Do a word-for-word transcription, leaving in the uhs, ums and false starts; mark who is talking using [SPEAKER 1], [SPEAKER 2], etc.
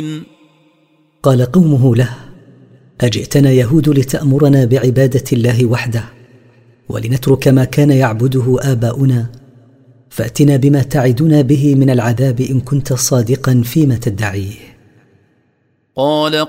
[SPEAKER 1] قال قومه له: أجئتنا يهود لتأمرنا بعبادة الله وحده ولنترك ما كان يعبده آباؤنا؟ فأتنا بما تعدنا به من العذاب إن كنت صادقا فيما تدعيه.
[SPEAKER 2] قال